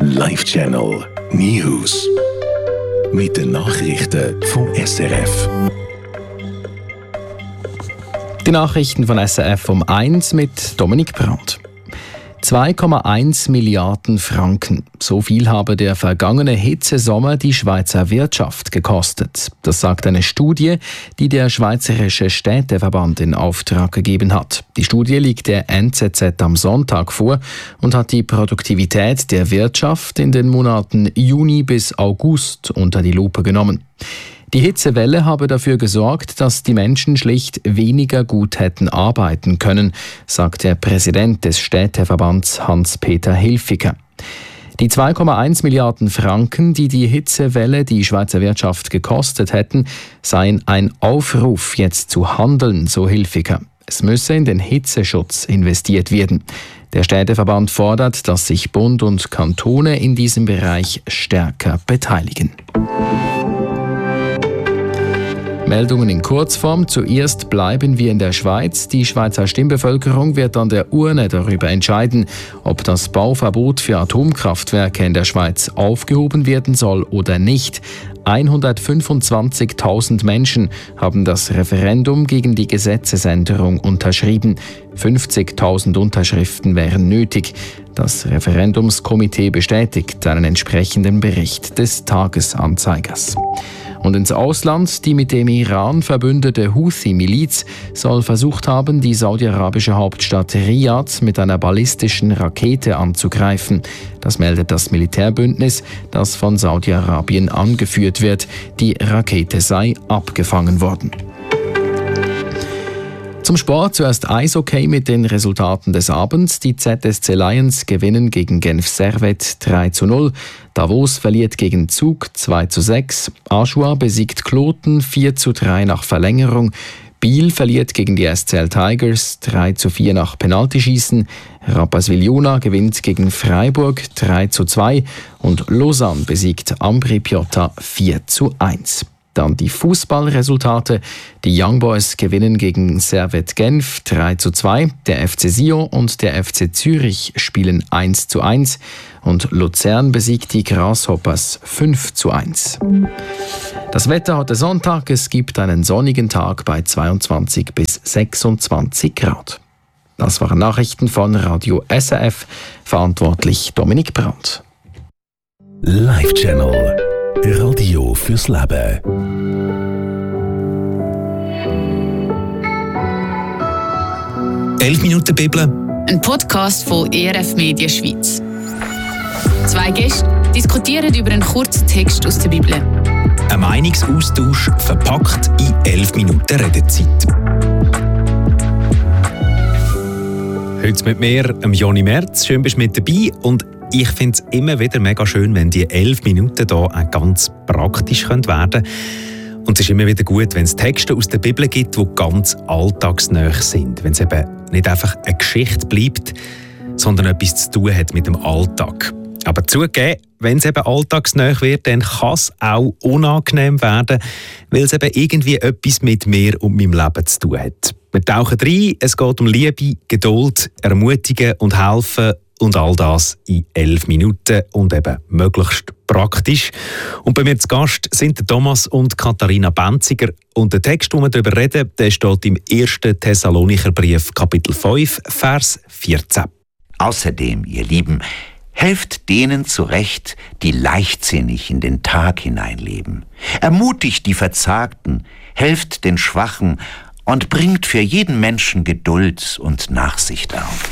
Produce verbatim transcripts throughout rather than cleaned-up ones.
Live Channel News. Mit den Nachrichten vom S R F. Die Nachrichten von S R F um eins mit Dominik Brandt. zwei Komma eins Milliarden Franken. So viel habe der vergangene Hitzesommer die Schweizer Wirtschaft gekostet. Das sagt eine Studie, die der Schweizerische Städteverband in Auftrag gegeben hat. Die Studie liegt der N Z Z am Sonntag vor und hat die Produktivität der Wirtschaft in den Monaten Juni bis August unter die Lupe genommen. Die Hitzewelle habe dafür gesorgt, dass die Menschen schlicht weniger gut hätten arbeiten können, sagt der Präsident des Städteverbands Hans-Peter Hilfiger. Die zwei Komma eins Milliarden Franken, die die Hitzewelle die Schweizer Wirtschaft gekostet hätten, seien ein Aufruf, jetzt zu handeln, so Hilfiger. Es müsse in den Hitzeschutz investiert werden. Der Städteverband fordert, dass sich Bund und Kantone in diesem Bereich stärker beteiligen. Meldungen in Kurzform. Zuerst bleiben wir in der Schweiz. Die Schweizer Stimmbevölkerung wird an der Urne darüber entscheiden, ob das Bauverbot für Atomkraftwerke in der Schweiz aufgehoben werden soll oder nicht. hundertfünfundzwanzigtausend Menschen haben das Referendum gegen die Gesetzesänderung unterschrieben. fünfzigtausend Unterschriften wären nötig. Das Referendumskomitee bestätigt einen entsprechenden Bericht des Tagesanzeigers. Und ins Ausland, die mit dem Iran verbündete Houthi-Miliz soll versucht haben, die saudi-arabische Hauptstadt Riyadh mit einer ballistischen Rakete anzugreifen. Das meldet das Militärbündnis, das von Saudi-Arabien angeführt wird. Die Rakete sei abgefangen worden. Zum Sport zuerst Eishockey mit den Resultaten des Abends. Die Z S C Lions gewinnen gegen Genf Servette drei zu null. Davos verliert gegen Zug zwei zu sechs. Aschua besiegt Kloten vier zu drei nach Verlängerung. Biel verliert gegen die S C L Tigers drei zu vier nach Penaltyschießen. Rapperswil-Jona gewinnt gegen Freiburg drei zu zwei. Und Lausanne besiegt Ambri Piotta vier zu eins. Dann die Fußballresultate. Die Young Boys gewinnen gegen Servette Genf drei zu zwei. Der F C Sion und der F C Zürich spielen eins zu eins. Und Luzern besiegt die Grasshoppers fünf zu eins. Das Wetter heute Sonntag. Es gibt einen sonnigen Tag bei zweiundzwanzig bis sechsundzwanzig Grad. Das waren Nachrichten von Radio S R F. Verantwortlich Dominik Brandt. Live Channel. Radio fürs Leben. elf Minuten Bibel. Ein Podcast von E R F Media Schweiz. Zwei Gäste diskutieren über einen kurzen Text aus der Bibel. Ein Meinungsaustausch verpackt in elf Minuten Redezeit. Heute mit mir, Joni Merz. Schön, bist du mit dabei. Und ich finde es immer wieder mega schön, wenn die elf Minuten hier auch ganz praktisch werden können. Und es ist immer wieder gut, wenn es Texte aus der Bibel gibt, die ganz alltagsnah sind. Wenn es eben nicht einfach eine Geschichte bleibt, sondern etwas zu tun hat mit dem Alltag. Aber zugegeben, wenn es eben alltagsnah wird, dann kann es auch unangenehm werden, weil es eben irgendwie etwas mit mir und meinem Leben zu tun hat. Wir tauchen rein, es geht um Liebe, Geduld, Ermutigen und Helfen. Und all das in elf Minuten und eben möglichst praktisch. Und bei mir zu Gast sind Thomas und Katharina Benziger. Und der Text, den wir darüber reden, der steht im ersten Thessalonicher Brief, Kapitel fünf, Vers vierzehn. Außerdem, ihr Lieben, helft denen zurecht, die leichtsinnig in den Tag hineinleben. Ermutigt die Verzagten, helft den Schwachen und bringt für jeden Menschen Geduld und Nachsicht auf.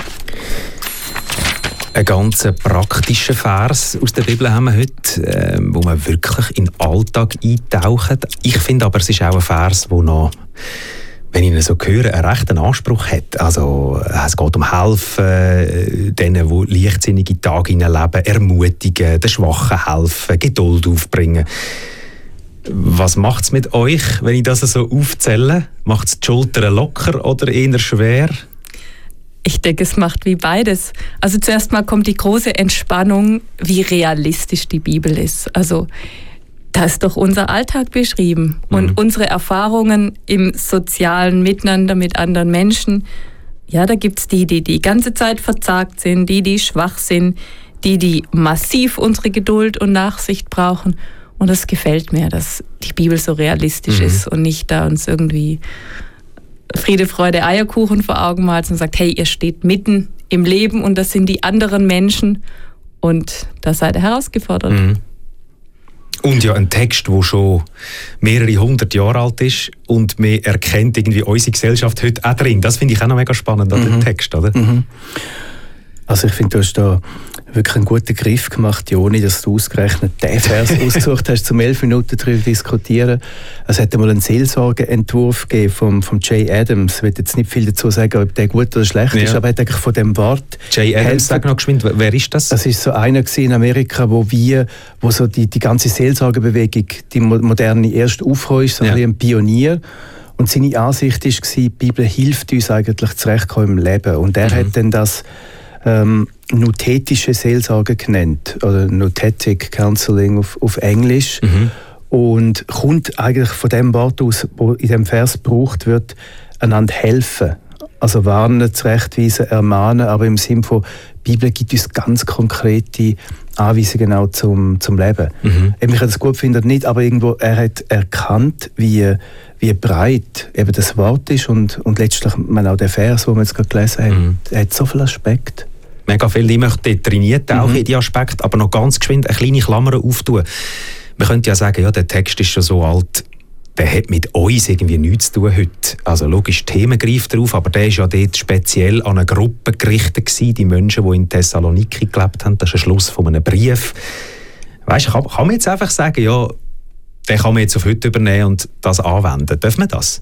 Ein ganz praktischer Vers aus der Bibel haben wir heute, äh, wo man wirklich in den Alltag eintaucht. Ich finde aber, es ist auch ein Vers, der noch, wenn ich ihn so höre, einen rechten Anspruch hat. Also, es geht um Helfen, denen, die leichtsinnige Tage leben, ermutigen, den Schwachen helfen, Geduld aufbringen. Was macht es mit euch, wenn ich das so aufzähle? Macht es die Schultern locker oder eher schwer? Ich denke, es macht wie beides. Also zuerst mal kommt die große Entspannung, wie realistisch die Bibel ist. Also da ist doch unser Alltag beschrieben mhm. und unsere Erfahrungen im sozialen Miteinander mit anderen Menschen. Ja, da gibt es die, die die ganze Zeit verzagt sind, die, die schwach sind, die, die massiv unsere Geduld und Nachsicht brauchen. Und das gefällt mir, dass die Bibel so realistisch mhm. ist und nicht da uns irgendwie Friede, Freude, Eierkuchen vor Augen malt und sagt, hey, ihr steht mitten im Leben und das sind die anderen Menschen und da seid ihr herausgefordert. Mhm. Und ja, ein Text, der schon mehrere hundert Jahre alt ist und man erkennt irgendwie unsere Gesellschaft heute auch drin. Das finde ich auch noch mega spannend an mhm. dem Text, oder? Mhm. Also ich finde, du hast da wirklich einen guten Griff gemacht, Joni, dass du ausgerechnet den Vers ausgesucht hast, zum elf Minuten darüber diskutieren. Es hat einmal einen Seelsorgeentwurf gegeben vom, vom Jay Adams. Ich will jetzt nicht viel dazu sagen, ob der gut oder schlecht ja. ist, aber er hat eigentlich von dem Wort... Jay Adams, sag noch geschwind, wer ist das? Das ist so einer in Amerika, wo wir, wo so die, die ganze Seelsorgebewegung, die moderne erst Aufruhr ist, so ja. ein Pionier. Und seine Ansicht war, die Bibel hilft uns eigentlich zurechtkommen im Leben. Und er mhm. hat dann das ähm, nuthetische Seelsorge genannt, oder Nuthetic Counseling auf, auf Englisch. Mhm. Und kommt eigentlich von dem Wort aus, wo in dem Vers gebraucht wird, einander helfen. Also warnen, zurechtweisen, ermahnen, aber im Sinne von, die Bibel gibt uns ganz konkrete Anweisungen auch zum, zum Leben. Mhm. Ich kann das gut finden, nicht, aber irgendwo, er hat erkannt, wie, wie breit eben das Wort ist und, und letztlich man auch der Vers, den wir jetzt gerade gelesen haben, mhm. er hat so viele Aspekte. Mega viel, ich möchte trainiert auch mhm. in die Aspekte, aber noch ganz geschwind eine kleine Klammer auftun. Man könnte ja sagen, ja, der Text ist schon so alt, der hat mit uns irgendwie nichts zu tun heute. Also logisch, Themen greift drauf, aber der ist ja dort speziell an eine Gruppe gerichtet gewesen, die Menschen, die in Thessaloniki gelebt haben. Das ist ein Schluss von einem Brief. Weißt du, kann, kann man jetzt einfach sagen, ja, den kann man jetzt auf heute übernehmen und das anwenden. Darf man das?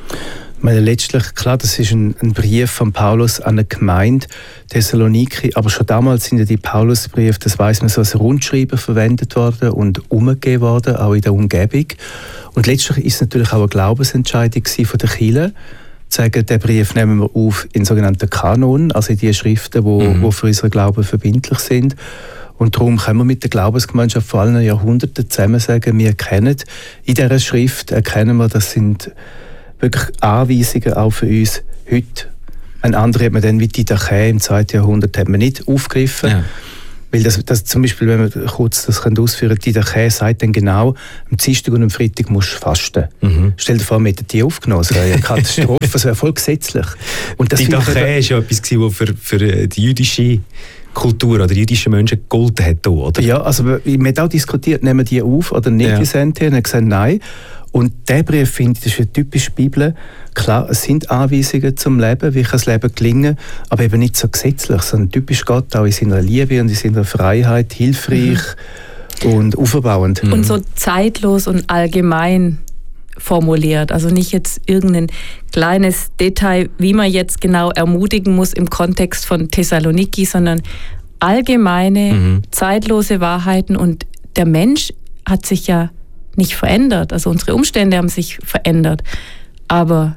Ich meine, letztlich, klar, das ist ein, ein Brief von Paulus an eine Gemeinde, Thessaloniki, aber schon damals sind ja die Paulusbriefe, das weiss man, so als Rundschreiber verwendet worden und umgegeben worden, auch in der Umgebung. Und letztlich ist es natürlich auch eine Glaubensentscheidung von der Kirche, zu sagen, den Brief nehmen wir auf in sogenannten Kanon, also in die Schriften, die mhm. für unseren Glauben verbindlich sind. Und darum können wir mit der Glaubensgemeinschaft vor allen Jahrhunderten zusammen sagen, wir erkennen in dieser Schrift, erkennen wir, das sind wirklich Anweisungen auch für uns heute. Ein anderer hat man dann wie die Didache im zweiten Jahrhundert hat man nicht aufgegriffen. Ja. Weil das, das zum Beispiel, wenn wir kurz das ausführen können, die Didache sagt dann genau, am Dienstag und am Freitag musst du fasten. Mhm. Stell dir vor, wir hätten die aufgenommen. Das wäre eine Katastrophe, das wäre voll gesetzlich. Und das die Didache war ja etwas, was für, für die jüdische Kultur oder jüdische Menschen gegolten hat. Oder? Ja, also wir haben auch diskutiert, nehmen wir die auf oder nicht, ja. die Sente, und haben gesagt, nein. Und dieser Brief, finde ich, das ist eine typische Bibel. Klar, es sind Anweisungen zum Leben, wie kann das Leben gelingen, aber eben nicht so gesetzlich, sondern typisch Gott auch in seiner Liebe und in seiner Freiheit, hilfreich mhm. und auferbauend. Und so zeitlos und allgemein formuliert. Also nicht jetzt irgendein kleines Detail, wie man jetzt genau ermutigen muss im Kontext von Thessaloniki, sondern allgemeine, mhm. zeitlose Wahrheiten. Und der Mensch hat sich ja nicht verändert. Also unsere Umstände haben sich verändert. Aber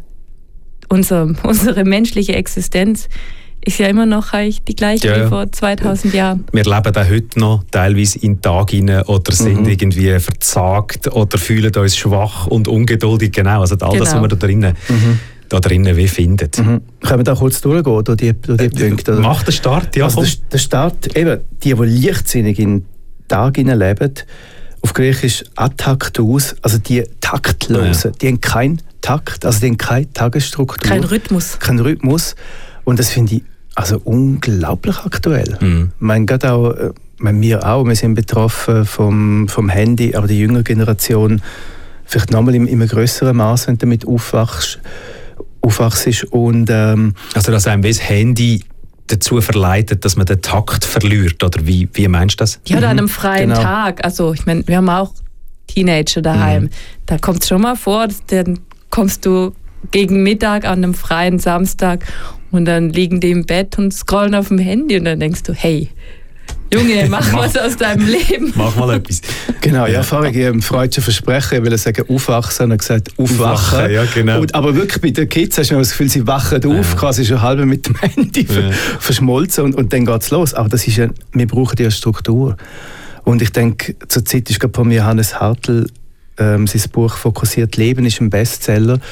unser, unsere menschliche Existenz ist ja immer noch die gleiche ja, wie vor zweitausend Jahren. Wir leben auch heute noch teilweise in Tag hinein oder sind mhm. irgendwie verzagt oder fühlen uns schwach und ungeduldig. Genau, also all genau. das, was wir da drinnen, mhm. da drinnen wie finden. Mhm. Können wir da kurz durchgehen, durch die, durch die Punkte? Oder? Mach den Start, ja. Also der, der Start, eben, die, die leichtsinnig in den Tag hinein leben, auf Griechisch ataktus, also die Taktlosen, ja. die haben keinen Takt, also die haben keine Tagesstruktur. Kein Rhythmus. Kein Rhythmus. Und das finde ich also unglaublich aktuell. Mhm. Ich meine, gerade auch, ich meine, wir auch, wir sind betroffen vom, vom Handy, aber die jüngere Generation vielleicht nochmal in, in einem grösseren Maß, wenn du damit aufwachst. aufwachst und, ähm, also dass einem das Handy dazu verleitet, dass man den Takt verliert, oder wie, wie meinst du das? Ja, oder an einem freien genau. Tag. Also ich meine, wir haben auch Teenager daheim. Mhm. Da kommt es schon mal vor, dann kommst du gegen Mittag an einem freien Samstag und dann liegen die im Bett und scrollen auf dem Handy und dann denkst du, hey, Junge, mach was aus deinem Leben. Mach mal etwas. Genau, ja, vorher ich im freudschen Versprechen, ich will sagen aufwachsen, und gesagt aufwachen. aufwachen ja, genau. Und, aber wirklich bei den Kids hast du das Gefühl, sie wachen auf, ja. quasi schon halb mit dem Handy ja. verschmolzen und, und dann geht es los. Aber das ist ja, wir brauchen ja Struktur. Und ich denke, zur Zeit ist gerade von Johannes Hartl, ähm, sein Buch «Fokussiert Leben» ist ein Bestseller.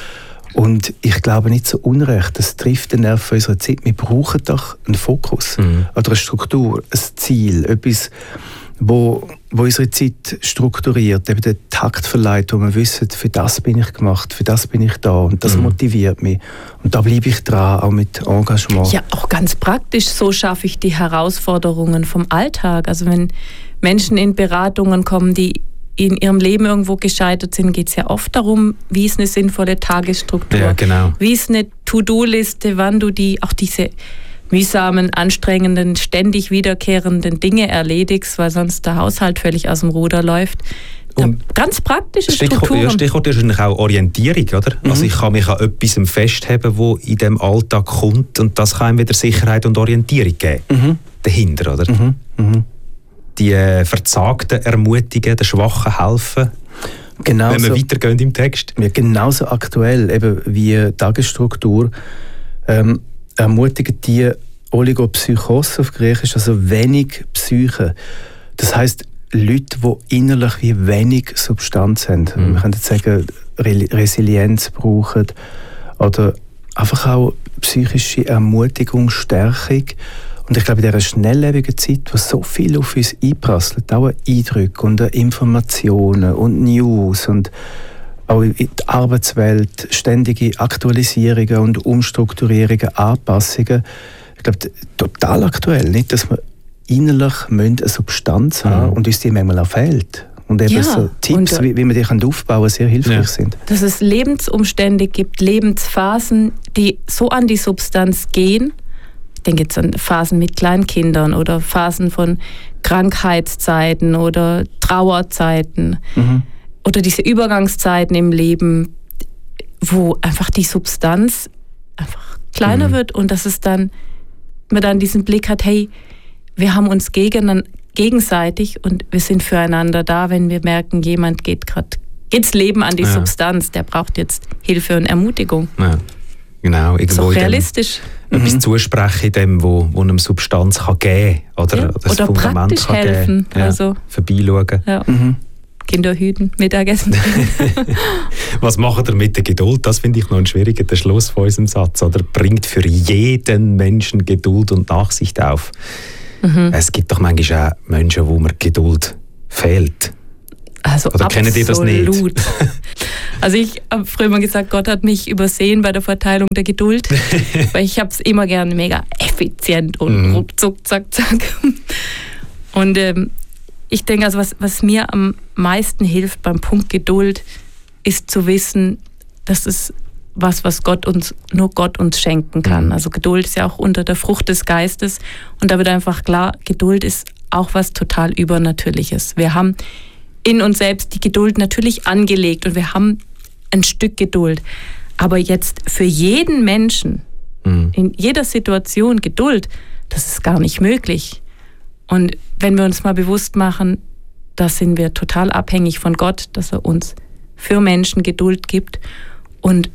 Und ich glaube nicht so unrecht, das trifft den Nerv unserer Zeit. Wir brauchen doch einen Fokus mhm. oder eine Struktur, ein Ziel, etwas, wo, wo unsere Zeit strukturiert, eben den Takt verleiht, wo wir wissen, für das bin ich gemacht, für das bin ich da und das mhm. motiviert mich. Und da bleibe ich dran, auch mit Engagement. Ja, auch ganz praktisch, so schaffe ich die Herausforderungen vom Alltag. Also wenn Menschen in Beratungen kommen, die in ihrem Leben irgendwo gescheitert sind, geht es ja oft darum, wie ist eine sinnvolle Tagesstruktur, ja, genau. wie ist eine To-Do-Liste, wann du die, auch diese mühsamen, anstrengenden, ständig wiederkehrenden Dinge erledigst, weil sonst der Haushalt völlig aus dem Ruder läuft. Und ganz praktische Stichwort, Strukturen. Ja, Stichwort ist wahrscheinlich auch Orientierung, oder? Mhm. Also ich kann mich an etwas festheben, wo in dem Alltag kommt und das kann ihm wieder Sicherheit und Orientierung geben. Mhm. Dahinter, oder? Mhm. Mhm. Die äh, Verzagten ermutigen, den Schwachen helfen. Genauso, wenn wir weitergehen im Text. Ja, genauso aktuell eben wie Tagesstruktur ähm, ermutigen die Oligopsychose auf Griechisch, also wenig Psyche. Das heisst, Leute, die innerlich wie wenig Substanz haben. Mhm. Wir können jetzt sagen, Re- Resilienz brauchen oder einfach auch psychische Ermutigung, Stärkung. Und ich glaube, in dieser schnelllebigen Zeit, wo so viel auf uns einprasselt, auch Eindrücke und Informationen und News und auch in die Arbeitswelt, ständige Aktualisierungen und Umstrukturierungen, Anpassungen, ich glaube, total aktuell. Nicht, dass wir innerlich eine Substanz haben mhm. und uns die manchmal auch fehlt. Und eben ja, so Tipps, und, wie, wie man die aufbauen kann, sehr hilfreich ja. sind. Dass es Lebensumstände gibt, Lebensphasen, die so an die Substanz gehen. Ich denke jetzt an Phasen mit Kleinkindern oder Phasen von Krankheitszeiten oder Trauerzeiten mhm. oder diese Übergangszeiten im Leben, wo einfach die Substanz einfach kleiner mhm. wird und dass es dann, man dann diesen Blick hat, hey, wir haben uns gegen, gegenseitig und wir sind füreinander da, wenn wir merken, jemand geht gerade, geht's Leben an die ja. Substanz, der braucht jetzt Hilfe und Ermutigung. Ja. Genau, irgendwo so realistisch. Dem, etwas mhm. zusprechen in dem, wo, wo einem Substanz kann geben kann. Oder, ja. das oder Fundament praktisch kann helfen. Ja. Also, vorbeischauen. Ja. Mhm. Kinder hüten, Mittagessen. Was macht er mit der Geduld? Das finde ich noch ein schwieriger der Schluss von unserem Satz. Oder bringt für jeden Menschen Geduld und Nachsicht auf. Mhm. Es gibt doch manchmal auch Menschen, wo mir Geduld fehlt. Also Oder kennen die das nicht? Also ich habe früher mal gesagt, Gott hat mich übersehen bei der Verteilung der Geduld, weil ich habe es immer gern mega effizient und mhm. ruckzuck, zack, zack. Und ähm, ich denke, also was, was mir am meisten hilft beim Punkt Geduld, ist zu wissen, dass es was, was Gott uns, nur Gott uns schenken kann. Mhm. Also Geduld ist ja auch unter der Frucht des Geistes und da wird einfach klar, Geduld ist auch was total Übernatürliches. Wir haben in uns selbst die Geduld natürlich angelegt und wir haben ein Stück Geduld. Aber jetzt für jeden Menschen, mhm. in jeder Situation Geduld, das ist gar nicht möglich. Und wenn wir uns mal bewusst machen, da sind wir total abhängig von Gott, dass er uns für Menschen Geduld gibt. Und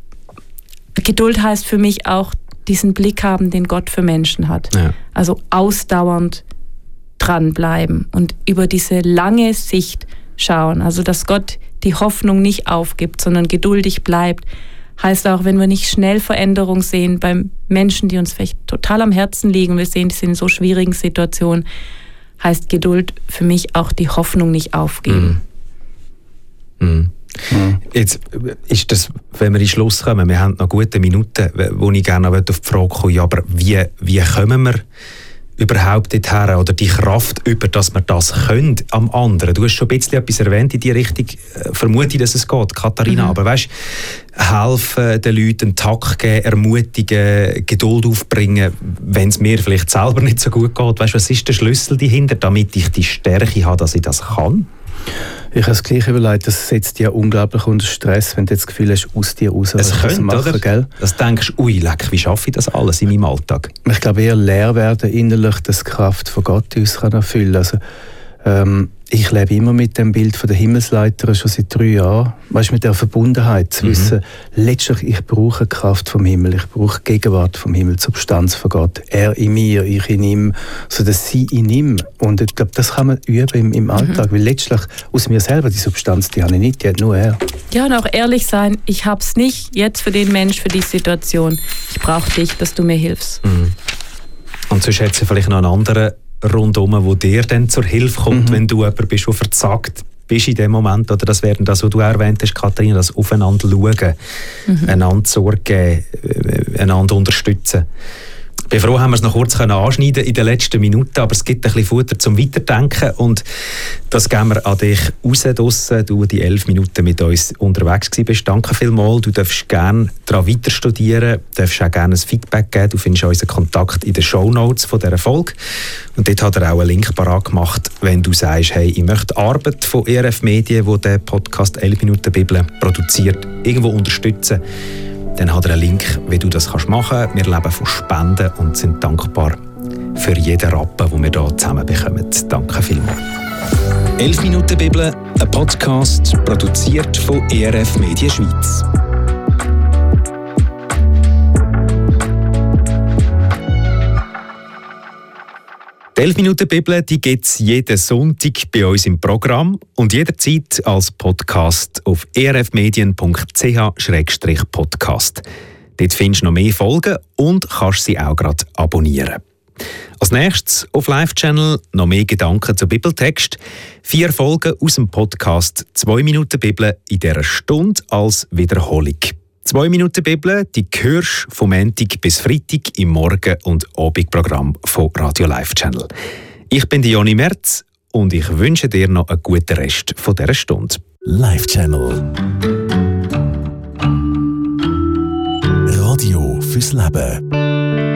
Geduld heißt für mich auch diesen Blick haben, den Gott für Menschen hat. Ja. Also ausdauernd dranbleiben und über diese lange Sicht schauen. Also dass Gott die Hoffnung nicht aufgibt, sondern geduldig bleibt. Heißt auch, wenn wir nicht schnell Veränderung sehen bei Menschen, die uns vielleicht total am Herzen liegen, wir sehen, die sind in so schwierigen Situationen, heißt Geduld für mich auch die Hoffnung nicht aufgeben. Mm. Mm. Mm. Jetzt ist das, wenn wir in den Schluss kommen, wir haben noch gute Minuten, wo ich gerne auf die Frage komme, ja, aber wie, wie kommen wir überhaupt dorthin oder die Kraft über, dass wir das können am anderen. Du hast schon ein bisschen etwas erwähnt in die Richtung, vermute ich, dass es geht, Katharina, mhm. aber weißt, helfen den Leuten, einen Takt geben, ermutigen, Geduld aufbringen, wenn es mir vielleicht selber nicht so gut geht. Weißt, was ist der Schlüssel dahinter, damit ich die Stärke habe, dass ich das kann? Ich habe es gleich überlegt, das setzt dich ja unglaublich unter Stress, wenn du das Gefühl hast, aus dir raus es könnte, machen, oder? Gell? Das denkst du, ui, leck, wie schaffe ich das alles in meinem Alltag? Ich glaube eher leer werden innerlich, dass die Kraft von Gott uns kann erfüllen kann. Also, ähm, Ich lebe immer mit dem Bild von der Himmelsleiter schon seit drei Jahren. Weißt du, mit der Verbundenheit zu wissen, mhm. letztlich, ich brauche die Kraft vom Himmel, ich brauche die Gegenwart vom Himmel, die Substanz von Gott. Er in mir, ich in ihm, so dass sie in ihm. Und ich glaube, das kann man üben im, im Alltag, mhm. weil letztlich aus mir selber die Substanz, die habe ich nicht, die hat nur er. Ja, und auch ehrlich sein, ich habe es nicht jetzt für den Mensch, für die Situation. Ich brauche dich, dass du mir hilfst. Mhm. Und sonst hättest du vielleicht noch einen anderen rundum, wo dir dann zur Hilfe kommt, mhm. wenn du jemand bist, der versagt bist in dem Moment, oder das wäre das, was du erwähnt hast, Katharina, das Aufeinander schauen, mhm. einander Sorge geben, einander unterstützen. Ich bin froh, haben wir es noch kurz anschneiden in den letzten Minuten, aber es gibt ein bisschen Futter zum Weiterdenken und das geben wir an dich raus draussen, du die elf Minuten mit uns unterwegs bist. Danke vielmals, du darfst gerne daran weiter studieren, darfst auch gerne ein Feedback geben, du findest unseren Kontakt in den Shownotes von dieser Folge und dort hat er auch einen Link parat gemacht, wenn du sagst, hey, ich möchte die Arbeit von E R F Medien, die den Podcast elf Minuten Bibel produziert, irgendwo unterstützen. Dann hat er einen Link, wie du das machen kannst. Wir leben von Spenden und sind dankbar für jeden Rappen, den wir hier zusammen bekommen. Danke vielmals. elf Minuten Bibel, ein Podcast, produziert von E R F Medien Schweiz. Die elf Minuten Bibel gibt es jeden Sonntag bei uns im Programm und jederzeit als Podcast auf e r f medien punkt c h slash podcast. Dort findest du noch mehr Folgen und kannst sie auch gerade abonnieren. Als nächstes auf Live-Channel noch mehr Gedanken zum Bibeltext. Vier Folgen aus dem Podcast «Zwei Minuten Bibel» in dieser Stunde als Wiederholung. «Zwei Minuten Bibel», die hörst du vom Montag bis Freitag im Morgen- und Abendprogramm von Radio Live Channel. Ich bin Joni Merz und ich wünsche dir noch einen guten Rest von dieser Stunde. Live Channel. Radio fürs Leben.